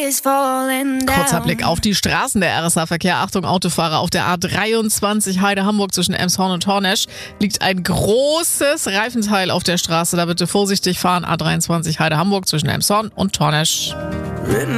is falling down. Kurzer Blick auf die Straßen der RSA-Verkehr. Achtung, Autofahrer, auf der A23 Heide-Hamburg zwischen Elmshorn und Hornesch liegt ein großes Reifenteil auf der Straße. Da bitte vorsichtig fahren. A23 Heide-Hamburg zwischen Elmshorn und Hornesch.